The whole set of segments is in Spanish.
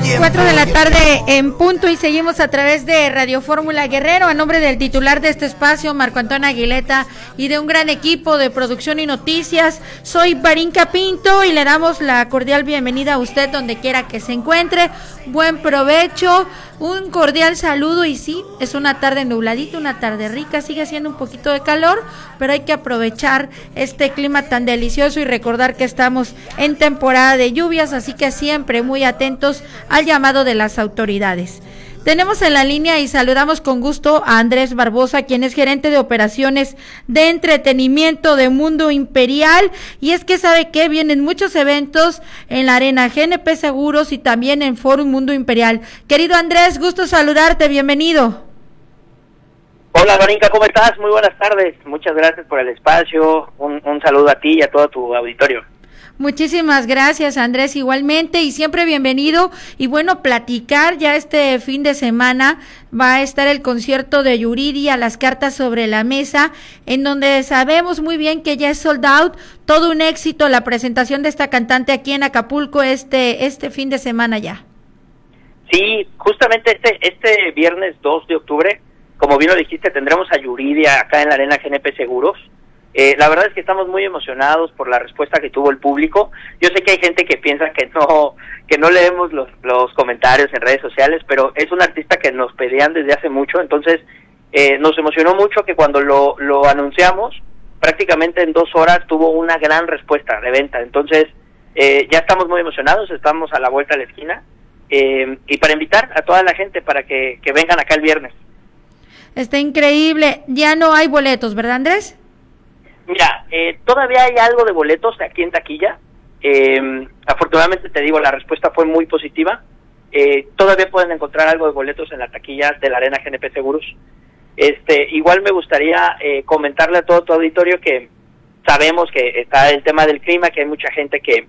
4 de la tarde en punto y seguimos a través de Radio Fórmula Guerrero. A nombre del titular de este espacio, Marco Antonio Aguileta, y de un gran equipo de producción y noticias, soy Barinka Pinto y le damos la cordial bienvenida a usted donde quiera que se encuentre. Buen provecho, un cordial saludo. Y sí, es una tarde nubladita, una tarde rica, sigue haciendo un poquito de calor, pero hay que aprovechar este clima tan delicioso y recordar que estamos en temporada de lluvias, así que siempre muy atentos al llamado de las autoridades. Tenemos en la línea y saludamos con gusto a Andrés Barbosa, quien es gerente de operaciones de entretenimiento de Mundo Imperial, y es que sabe que vienen muchos eventos en la Arena GNP Seguros y también en Forum Mundo Imperial. Querido Andrés, gusto saludarte, bienvenido. Hola Barinka, ¿cómo estás? Muy buenas tardes, muchas gracias por el espacio, un saludo a ti y a todo tu auditorio. Muchísimas gracias, Andrés, igualmente, y siempre bienvenido. Y bueno, platicar ya este fin de semana va a estar el concierto de Yuridia, Las Cartas sobre la Mesa, en donde sabemos muy bien que ya es sold out, todo un éxito la presentación de esta cantante aquí en Acapulco este fin de semana ya. Sí, justamente este viernes 2 de octubre, como bien lo dijiste, tendremos a Yuridia acá en la Arena GNP Seguros. La verdad es que estamos muy emocionados por la respuesta que tuvo el público. Yo sé que hay gente que piensa que no leemos los comentarios en redes sociales, pero es un artista que nos pedían desde hace mucho, entonces nos emocionó mucho que cuando lo anunciamos, prácticamente en 2 horas tuvo una gran respuesta de venta. Entonces ya estamos muy emocionados, estamos a la vuelta de la esquina, y para invitar a toda la gente para que vengan acá el viernes. Está increíble, ya no hay boletos, ¿verdad, Andrés? Mira, todavía hay algo de boletos aquí en taquilla. Afortunadamente te digo, la respuesta fue muy positiva. Todavía pueden encontrar algo de boletos en la taquilla de la Arena GNP Seguros. Igual me gustaría comentarle a todo tu auditorio que sabemos que está el tema del clima, que hay mucha gente que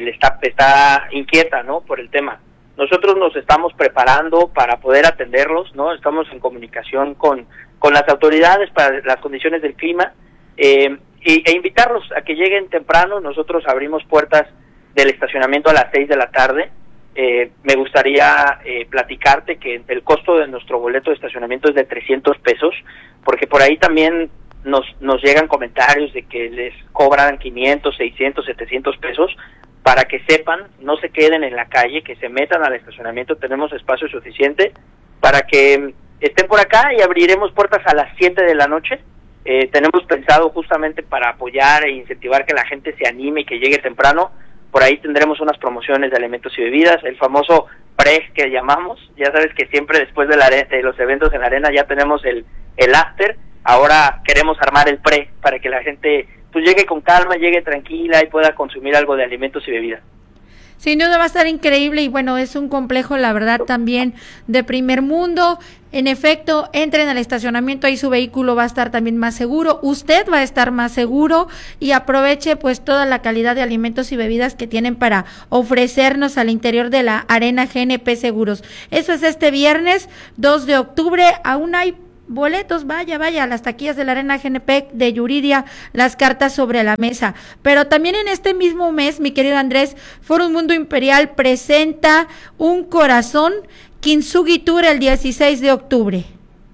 está inquieta, ¿no?, por el tema. Nosotros nos estamos preparando para poder atenderlos, ¿no? Estamos en comunicación con las autoridades para las condiciones del clima. E invitarlos a que lleguen temprano. Nosotros abrimos puertas del estacionamiento a las 6 de la tarde. Me gustaría platicarte que el costo de nuestro boleto de estacionamiento es de 300 pesos, porque por ahí también nos llegan comentarios de que les cobran 500, 600, 700 pesos. Para que sepan, no se queden en la calle, que se metan al estacionamiento. Tenemos espacio suficiente para que estén por acá y abriremos puertas a las 7 de la noche. Tenemos pensado justamente para apoyar e incentivar que la gente se anime y que llegue temprano. Por ahí tendremos unas promociones de alimentos y bebidas, el famoso pre que llamamos. Ya sabes que siempre después de los eventos en la arena ya tenemos el after. Ahora queremos armar el pre para que la gente pues llegue con calma, llegue tranquila y pueda consumir algo de alimentos y bebidas. Sin duda va a estar increíble y bueno, es un complejo, la verdad, también de primer mundo. En efecto, entren al estacionamiento, ahí su vehículo va a estar también más seguro, usted va a estar más seguro y aproveche pues toda la calidad de alimentos y bebidas que tienen para ofrecernos al interior de la Arena GNP Seguros. Eso es este viernes 2 de octubre, aún hay boletos, vaya, a las taquillas de la Arena GNP de Yuridia, Las Cartas sobre la Mesa. Pero también en este mismo mes, mi querido Andrés, Forum Mundo Imperial presenta Un Corazón, Kintsugi Tour el 16 de octubre.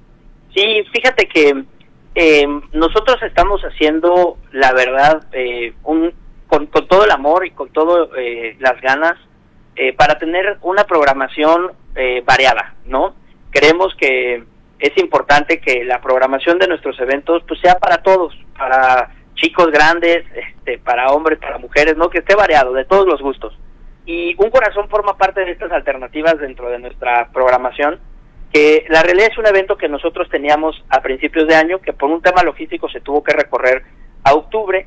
Sí, fíjate que nosotros estamos haciendo, la verdad, con todo el amor y con todo las ganas, para tener una programación variada, ¿no? Creemos que es importante que la programación de nuestros eventos pues sea para todos, para chicos grandes, para hombres, para mujeres, ¿no? Que esté variado, de todos los gustos. Y Un Corazón forma parte de estas alternativas dentro de nuestra programación, que la realidad es un evento que nosotros teníamos a principios de año, que por un tema logístico se tuvo que recorrer a octubre,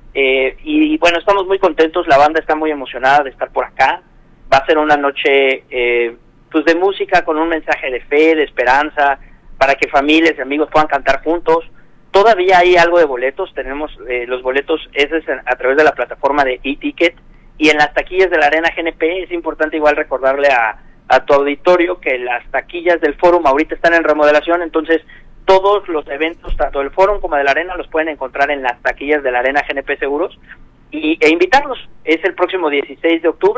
y bueno, estamos muy contentos, la banda está muy emocionada de estar por acá. Va a ser una noche pues de música con un mensaje de fe, de esperanza, para que familias y amigos puedan cantar juntos. Todavía hay algo de boletos, tenemos los boletos, ese es a través de la plataforma de eTicket, y en las taquillas de la Arena GNP es importante igual recordarle a tu auditorio que las taquillas del Fórum ahorita están en remodelación, entonces todos los eventos, tanto del Fórum como de la Arena, los pueden encontrar en las taquillas de la Arena GNP Seguros, e invitarlos. Es el próximo 16 de octubre,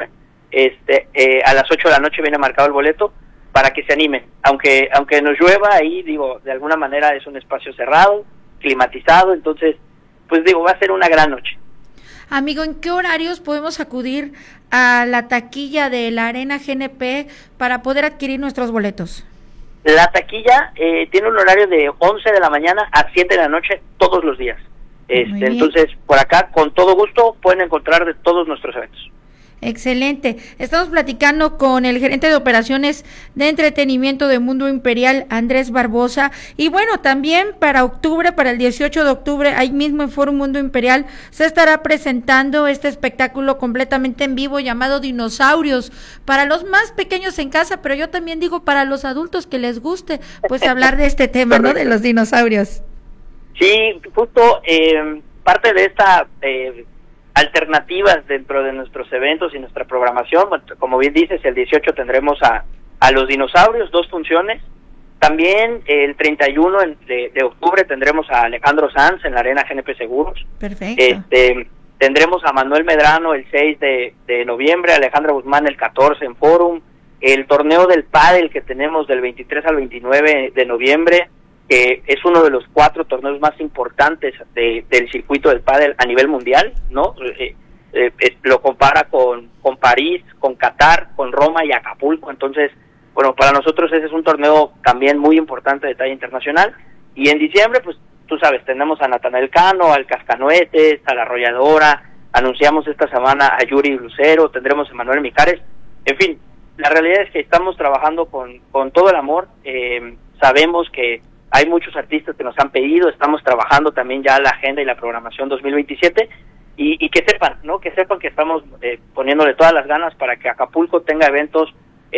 a las 8 de la noche viene marcado el boleto para que se animen. Aunque nos llueva, ahí digo, de alguna manera es un espacio cerrado, climatizado, entonces, pues digo, va a ser una gran noche. Amigo, ¿en qué horarios podemos acudir a la taquilla de la Arena GNP para poder adquirir nuestros boletos? La taquilla tiene un horario de 11 de la mañana a 7 de la noche todos los días. Entonces, por acá, con todo gusto, pueden encontrar de todos nuestros eventos. Excelente. Estamos platicando con el gerente de operaciones de entretenimiento de Mundo Imperial, Andrés Barbosa. Y bueno, también para octubre, para el 18 de octubre, ahí mismo en Foro Mundo Imperial, se estará presentando este espectáculo completamente en vivo llamado Dinosaurios, para los más pequeños en casa, pero yo también digo para los adultos que les guste, pues hablar de este tema, ¿no? De los dinosaurios. Sí, justo parte de esta alternativas dentro de nuestros eventos y nuestra programación, como bien dices, el 18 tendremos a los dinosaurios, 2 funciones. También el 31 de octubre tendremos a Alejandro Sanz en la Arena GNP Seguros. Perfecto. Tendremos a Manuel Medrano el 6 de noviembre, Alejandra Guzmán el 14 en Forum, el torneo del pádel que tenemos del 23 al 29 de noviembre, que es uno de los 4 torneos más importantes del circuito del pádel a nivel mundial, ¿no? Lo compara con París, con Qatar, con Roma y Acapulco. Entonces, bueno, para nosotros ese es un torneo también muy importante de talla internacional. Y en diciembre, pues tú sabes, tenemos a Natanael Cano, al Cascanueces, a la Arrolladora, anunciamos esta semana a Yuri Lucero, tendremos a Manuel Mijares. En fin, la realidad es que estamos trabajando con todo el amor. Sabemos que hay muchos artistas que nos han pedido, estamos trabajando también ya la agenda y la programación 2027 y que sepan, ¿no? Que sepan que estamos poniéndole todas las ganas para que Acapulco tenga eventos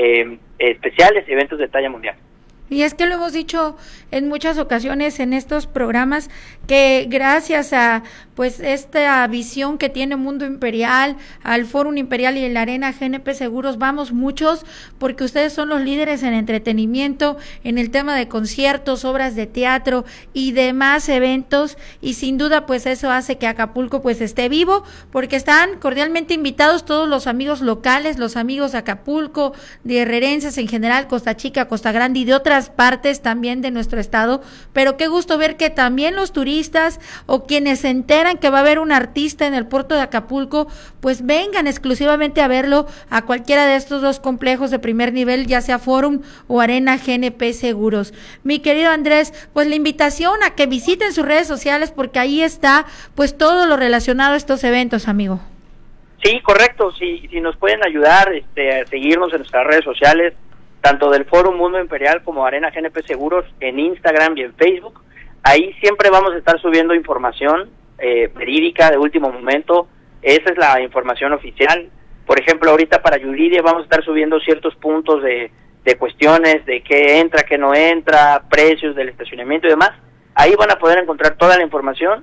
especiales, eventos de talla mundial. Y es que lo hemos dicho en muchas ocasiones en estos programas que gracias a pues esta visión que tiene Mundo Imperial, al Fórum Imperial y en la Arena GNP Seguros, vamos muchos, porque ustedes son los líderes en entretenimiento, en el tema de conciertos, obras de teatro y demás eventos, y sin duda pues eso hace que Acapulco pues esté vivo, porque están cordialmente invitados todos los amigos locales, los amigos de Acapulco, de herrerenses en general, Costa Chica, Costa Grande y de otras partes también de nuestro estado, pero qué gusto ver que también los turistas o quienes se enteran que va a haber un artista en el puerto de Acapulco, pues vengan exclusivamente a verlo a cualquiera de estos 2 complejos de primer nivel, ya sea Forum o Arena GNP Seguros. Mi querido Andrés, pues la invitación a que visiten sus redes sociales, porque ahí está pues todo lo relacionado a estos eventos, amigo. Sí, correcto, si nos pueden ayudar a seguirnos en nuestras redes sociales, tanto del Foro Mundo Imperial como Arena GNP Seguros en Instagram y en Facebook. Ahí siempre vamos a estar subiendo información verídica de último momento. Esa es la información oficial. Por ejemplo, ahorita para Yuridia vamos a estar subiendo ciertos puntos de cuestiones de qué entra, qué no entra, precios del estacionamiento y demás. Ahí van a poder encontrar toda la información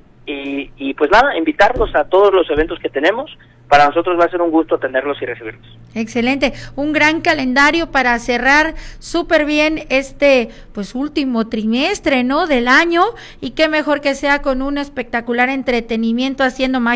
y pues nada, invitarlos a todos los eventos que tenemos. Para nosotros va a ser un gusto tenerlos y recibirlos. Excelente, un gran calendario para cerrar súper bien pues último trimestre, ¿no? Del año, y qué mejor que sea con un espectacular entretenimiento haciendo magia